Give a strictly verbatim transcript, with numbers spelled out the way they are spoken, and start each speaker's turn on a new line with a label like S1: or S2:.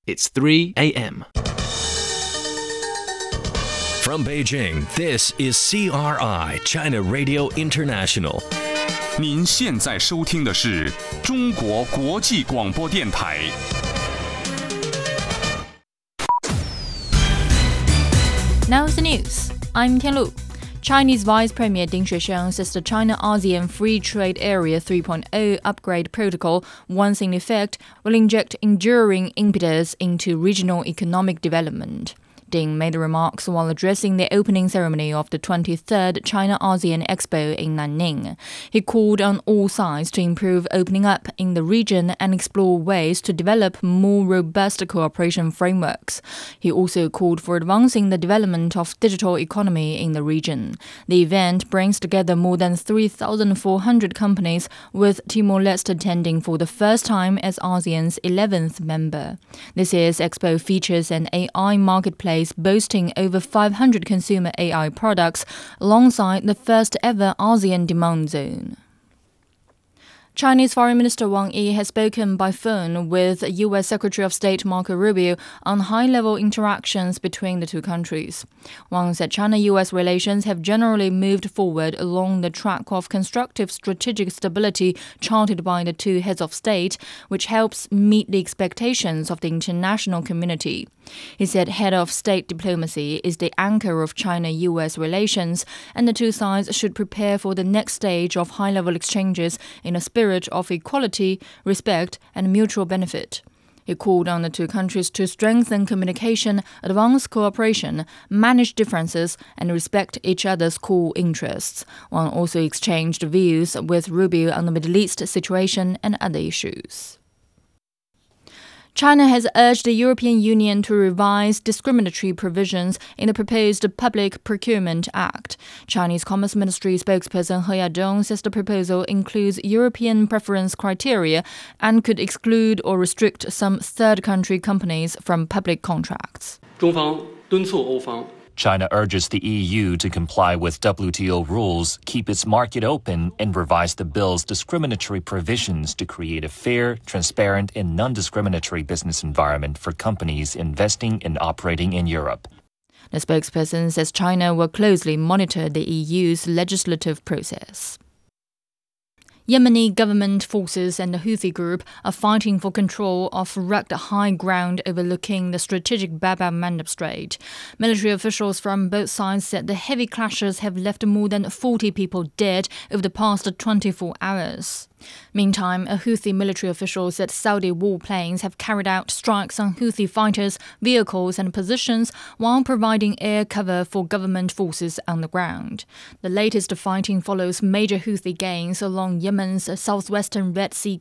S1: It's three a.m.
S2: From Beijing, this is C R I, China Radio International.
S3: 您现在收听的是中国国际广播电台。
S4: Now the news. I'm Tianlu. Chinese Vice Premier Ding Xuexiang says the China-ASEAN Free Trade Area three point oh upgrade protocol, once in effect, will inject enduring impetus into regional economic development. Ding made the remarks while addressing the opening ceremony of the twenty-third China-ASEAN Expo in Nanning. He called on all sides to improve opening up in the region and explore ways to develop more robust cooperation frameworks. He also called for advancing the development of digital economy in the region. The event brings together more than three thousand four hundred companies, with Timor-Leste attending for the first time as ASEAN's eleventh member. This year's Expo features an A I marketplace boasting over five hundred consumer A I products, alongside the first ever ASEAN demand zone. Chinese Foreign Minister Wang Yi has spoken by phone with U S Secretary of State Marco Rubio on high-level interactions between the two countries. Wang said China-U S relations have generally moved forward along the track of constructive strategic stability charted by the two heads of state, which helps meet the expectations of the international community. He said head of state diplomacy is the anchor of China-U S relations, and the two sides should prepare for the next stage of high-level exchanges in a spirit of equality, respect, and mutual benefit. He called on the two countries to strengthen communication, advance cooperation, manage differences, and respect each other's core interests. Wang also exchanged views with Rubio on the Middle East situation and other issues. China has urged the European Union to revise discriminatory provisions in the proposed Public Procurement Act. Chinese Commerce Ministry spokesperson He Yadong says the proposal includes European preference criteria and could exclude or restrict some third country companies from public contracts.
S5: 中方敦促欧方
S6: China urges the E U to comply with W T O rules, keep its market open, and revise the bill's discriminatory provisions to create a fair, transparent, and non-discriminatory business environment for companies investing and operating in Europe.
S4: The spokesperson says China will closely monitor the E U's legislative process. Yemeni government forces and the Houthi group are fighting for control of rugged high ground overlooking the strategic Bab el-Mandeb Strait. Military officials from both sides said the heavy clashes have left more than forty people dead over the past twenty-four hours. Meantime, a Houthi military official said Saudi warplanes have carried out strikes on Houthi fighters, vehicles and positions while providing air cover for government forces on the ground. The latest fighting follows major Houthi gains along Yemen's southwestern Red Sea